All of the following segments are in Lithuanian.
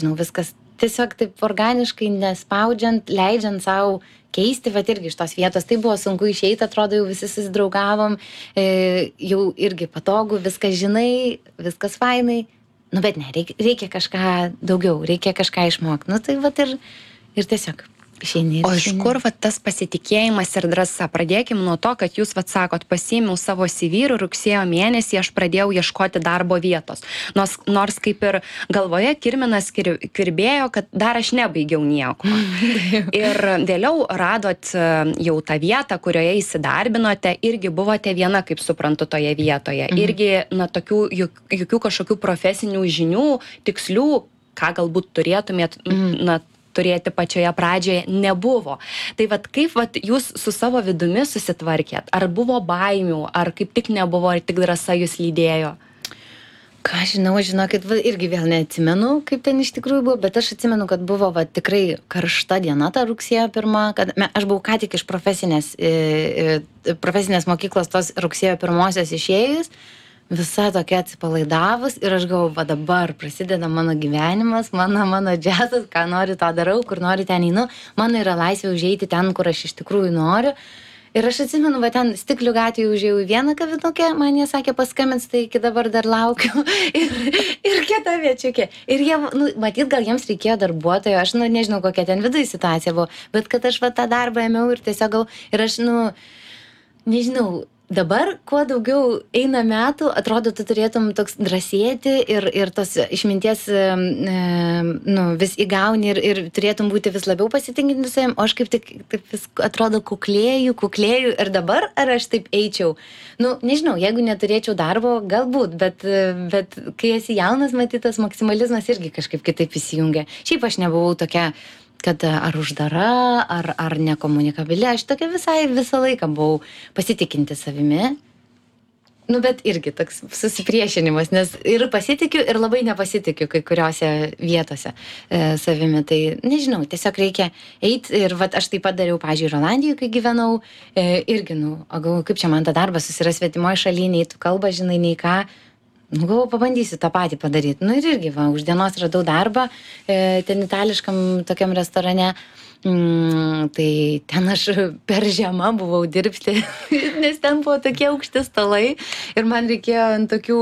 viskas tiesiog taip organiškai, nespaudžiant, leidžiant savo keisti, va irgi iš tos vietos. Tai buvo sunku išeiti, atrodo, jau visi susidraugavom, jau irgi patogu, viskas žinai, viskas fainai. Nu, bet ne, reikia kažką daugiau, reikia kažką išmokti. Nu, tai va ir tiesiog išeini. O iš kur va tas pasitikėjimas ir drąsa? Pradėkim nuo to, kad jūs sakot, pasiėmiau savo CV ir rugsėjo mėnesį aš pradėjau ieškoti darbo vietos. Nors kaip ir galvoje kirminas kirbėjo, kad dar aš nebaigiau nieko. Ir vėliau radot jau tą vietą, kurioje įsidarbinote, irgi buvote viena, kaip suprantu, toje vietoje. Irgi, tokių jokių kažkokių profesinių žinių, tikslių, ką galbūt turėtumėt, turėti pačioje pradžioje, nebuvo. Tai kaip jūs su savo vidumi susitvarkėt? Ar buvo baimių, ar kaip tik nebuvo, ar tik drąsa jūs lydėjo? Ką žinokit, irgi vėl neatsimenu, kaip ten iš tikrųjų buvo, bet aš atsimenu, kad buvo tikrai karšta diena ta rugsėjo 1, kad aš buvau ką tik iš profesinės mokyklos tos rugsėjo 1 išėjus, visa tokia atsipalaidavus ir aš galvoju, dabar prasideda mano gyvenimas, mano džiazas, ką noriu, tą darau, kur noriu, ten einu, mano yra laisvė užeiti ten, kur aš iš tikrųjų noriu. Ir aš atsimenu, ten Stiklių gatvėje užėjau į vieną kavinukę, man jie sakė paskambins, tai iki dabar dar laukiu. ir kita viečiukė. Ir jie, matyt, gal jiems reikėjo darbuotojo, aš nežinau, kokia ten viduje situacija buvo, bet kad aš tą darbą ėmiau ir tiesiog ir aš, nežinau, dabar, kuo daugiau eina metų, atrodo, tu turėtum toks drąsėti ir tos išminties vis įgauni ir turėtum būti vis labiau pasitinkinti savim, o aš kaip tik taip vis atrodo kuklėju ir dabar, ar aš taip eičiau? Nežinau, jeigu neturėčiau darbo, galbūt, bet kai esi jaunas, matytas maksimalizmas irgi kažkaip kitaip įsijungia. Šiaip aš nebuvau tokia, kad ar uždara, ar nekomunikabili, aš tokia visą laiką buvau pasitikinti savimi. Bet irgi toks susipriešinimas, nes ir pasitikiu, ir labai nepasitikiu kai kuriuose vietose savimi. Tai nežinau, tiesiog reikia eiti ir aš taip pat dariau, pavyzdžiui, Olandijoje, kai gyvenau, irgi, galvoju, kaip čia man tą darbą susiras svetimoje šalyje, nei tu kalba, žinai, nei ką. Galvoju, pabandysiu tą patį padaryti. Ir irgi, už dienos radau darbą ten itališkam tokiam restorane. Tai ten aš per žemą buvau dirbti, nes ten buvo tokie aukšti stalai ir man reikėjo ant tokių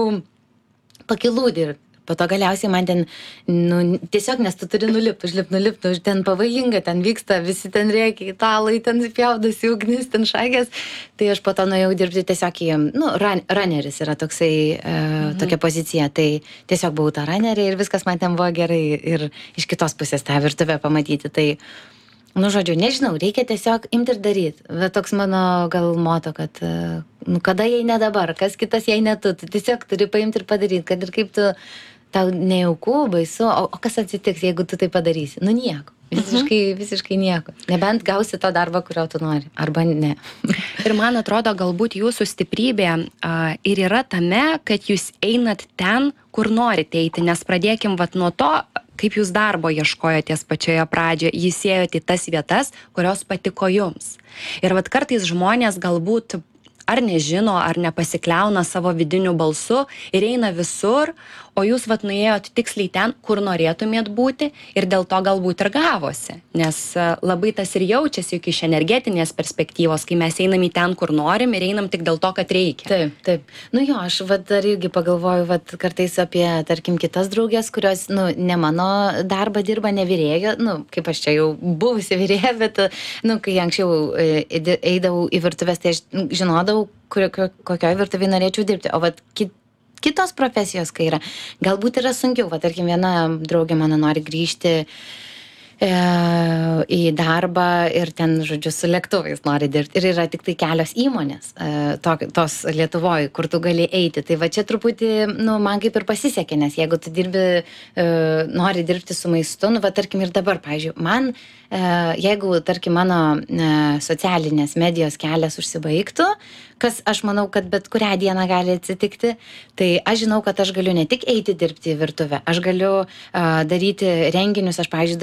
pakilų dirbti. Po to galiausiai man ten, tiesiog, nes tu turi nulipti, ten pavojinga, ten vyksta, visi ten rėkia, italai, ten spjaudosi ugnis, ten šakės. Tai aš po to nuėjau dirbti tiesiog į, runneris yra toksai, tokia pozicija, tai tiesiog buvau ta runnerė ir viskas man ten buvo gerai ir iš kitos pusės tą virtuvę pamatyti. Tai, žodžiu, nežinau, reikia tiesiog imti ir daryti. Bet toks mano gal moto, kad, kada jei ne dabar, kas kitas jei ne tu tiesiog turi paimti ir padaryti, kad ir kaip tu tau nejauku, baisu, o kas atsitiks, jeigu tu tai padarysi? Nieko. Visiškai nieko. Nebent gausi tą darbą, kurio tu nori. Arba ne. Ir man atrodo, galbūt jūsų stiprybė ir yra tame, kad jūs einat ten, kur norite eiti. Nes pradėkim nuo to, kaip jūs darbo ieškojotės pačioje pradžioje. Jūs ėjote į tas vietas, kurios patiko jums. Ir kartais žmonės galbūt ar nežino, ar nepasikliauna savo vidiniu balsu ir eina visur, o jūs nuėjot tiksliai ten, kur norėtumėt būti ir dėl to galbūt ir gavosi. Nes labai tas ir jaučiasi juk iš energetinės perspektyvos, kai mes einam į ten, kur norim ir einam tik dėl to, kad reikia. Taip. Aš dar irgi pagalvoju kartais apie, tarkim, kitas draugės, kurios, ne mano darbą dirba, ne virėjo, kaip aš čia jau buvusi virėja, bet, kai anksčiau eidavau į virtuvės, tai aš žinodavau, kokioj virtuvėje norėčiau dirbti. O kitos profesijos, kai yra, galbūt yra sunkiau. Tarkim, viena draugė mano nori grįžti į darbą ir ten, žodžiu, su lėktuvais nori dirbti. Ir yra tik tai kelios įmonės tos Lietuvoje, kur tu gali eiti. Tai čia truputį, man kaip ir pasisekė, nes jeigu tu nori dirbti su maistu, tarkim ir dabar, pavyzdžiui, man, jeigu, tarkim, mano socialinės medijos kelias užsibaigtų, kas aš manau, kad bet kurią dieną gali atsitikti, tai aš žinau, kad aš galiu ne tik eiti dirbti į virtuvę, aš galiu daryti renginius, aš, pavyzdžiui, darydavau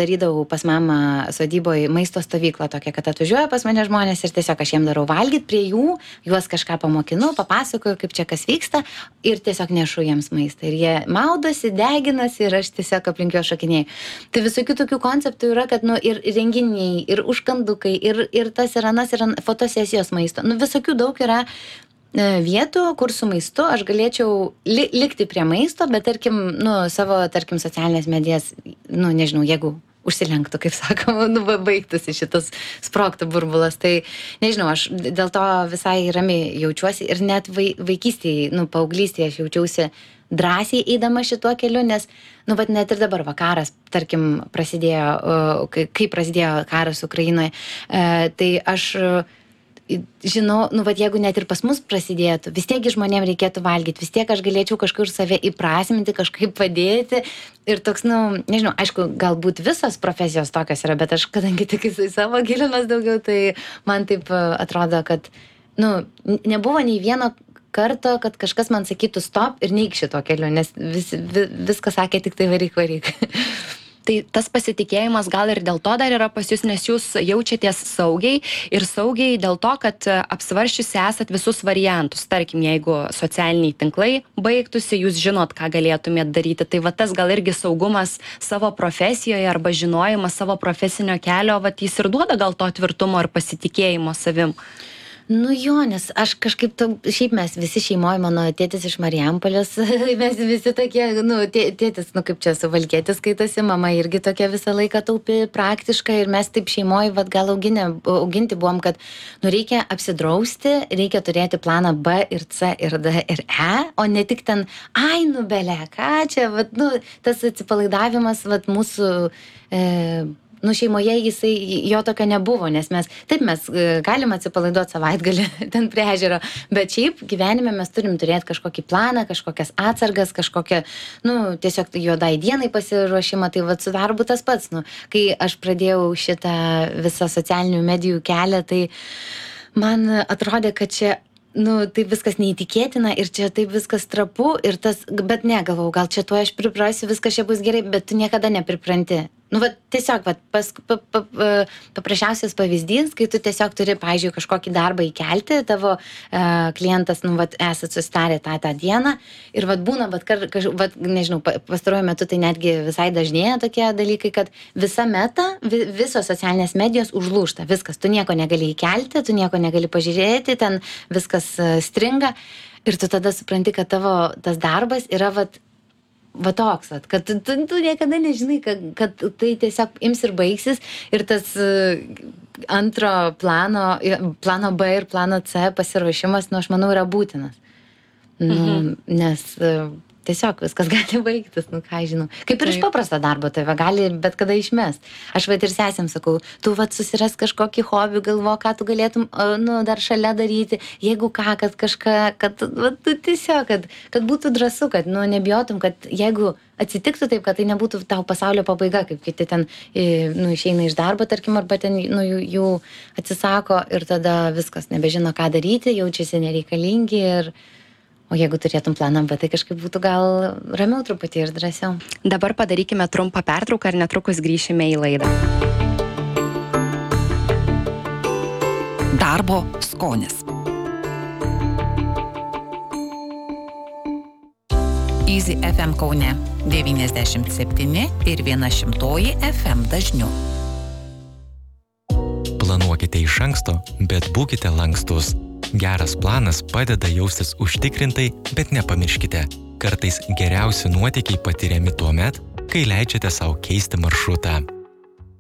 pas mamą sodyboje maisto stovyklą tokią, kad atvažiuoja pas mane žmonės ir tiesiog aš jiem darau valgyti prie jų, juos kažką pamokinu, papasakoju, kaip čia kas vyksta ir tiesiog nešu jiems maistą. Ir jie maudosi, deginasi ir aš tiesiog aplink juos šokinėju. Tai visokių tokių konceptų yra, kad ir renginiai, ir užkandukai, ir tas ir anas, ir fotosesijos maisto. Visokių daug yra vietų, kur su maistu aš galėčiau likti prie maisto, bet tarkim, savo, tarkim, socialinės medijas, nežinau, jeigu užsilenktų, kaip sakoma, baigtųsi šitas sprogtų burbulas. Tai, nežinau, aš dėl to visai ramiai jaučiuosi ir net vaikystėje, paauglystėje aš jaučiausi drąsiai eidama šituo keliu, nes, net ir dabar vakaras, tarkim, prasidėjo, kai prasidėjo karas Ukrainoje, tai aš žinau, jeigu net ir pas mus prasidėtų, vis tiek žmonėms reikėtų valgyti, vis tiek aš galėčiau kažkur save įprasminti, kažkaip padėti ir toks, nežinau, aišku, galbūt visos profesijos tokios yra, bet aš, kadangi tik į savo gilinas daugiau, tai man taip atrodo, kad, nebuvo nei vieno karto, kad kažkas man sakytų stop ir neik šito keliu, nes viską sakė tik tai varyk. Tai tas pasitikėjimas gal ir dėl to dar yra pas jūs, nes jūs jaučiatės saugiai ir saugiai dėl to, kad apsvaršiusi esat visus variantus. Tarkim, jeigu socialiniai tinklai baigtųsi, jūs žinot, ką galėtumėt daryti. Tai tas gal irgi saugumas savo profesijoje arba žinojimas savo profesinio kelio, jis ir duoda gal to tvirtumo ir pasitikėjimo savim. Jo, nes aš kažkaip, šiaip mes visi šeimoje, mano tėtis iš Marijampolės, mes visi tokie, tėtis, kaip čia suvalkietis skaitasi, mama irgi tokia visą laiką taupi praktiškai ir mes taip šeimoje, gal auginti buvom, kad, reikia apsidrausti, reikia turėti planą B ir C ir D ir E, o ne tik ten, bele, ką čia, tas atsipalaidavimas, mūsų, šeimoje jo tokio nebuvo, nes mes galim atsipalaiduoti savaitgalį ten prie ežero, bet šiaip gyvenime mes turim turėti kažkokį planą, kažkokias atsargas, kažkokią, tiesiog juodai dienai pasiruošimą, tai su darbu tas pats, kai aš pradėjau šitą visą socialinių medijų kelią, tai man atrodė, kad čia taip viskas neįtikėtina ir čia taip viskas trapu ir bet ne, galvau, gal čia tuo aš priprasiu, viskas čia bus gerai, bet tu niekada nepripranti. Tiesiog, paprasčiausias pavyzdys, kai tu tiesiog turi, pavyzdžiui, kažkokį darbą įkelti, tavo klientas, esat susitarę tą dieną ir būna, nežinau, pastaruoju metu tai netgi visai dažnėja tokie dalykai, kad visa meta, visos socialinės medijos užlūžta, viskas, tu nieko negali įkelti, tu nieko negali pažiūrėti, ten viskas stringa ir tu tada supranti, kad tavo tas darbas yra toks, kad tu niekada nežinai, kad tai tiesiog ims ir baigsis ir tas antro plano B ir plano C pasiruošimas, aš manau, yra būtinas. Nes tiesiog viskas gali baigtis, ką žinau. Kaip ir iš paprasto darbo, tai gali bet kada išmest. Aš ir sesėm sakau, tu susiras kažkokį hobį, galvo, ką tu galėtum dar šalia daryti, jeigu kad kažką, kad tiesiog, kad būtų drąsu, kad nebijotum, kad jeigu atsitiktų taip, kad tai nebūtų tau pasaulio pabaiga, kaip kiti ten išeina iš darbo, tarkim, arba ten jų atsisako ir tada viskas, nebežino, ką daryti, jaučiasi nereikalingi o jeigu turėtum planą, bet tai kažkaip būtų gal ramiau truputį ir drąsiau. Dabar padarykime trumpą pertrauką ir netrukus grįšime į laidą. Darbo skonis. Easy FM Kaune 97 ir 100 FM dažniu. Planuokite iš anksto, bet būkite lankstus. Geras planas padeda jaustis užtikrintai, bet nepamirškite, kartais geriausi nuotykiai patiriami tuomet, kai leidžiate sau keisti maršrutą.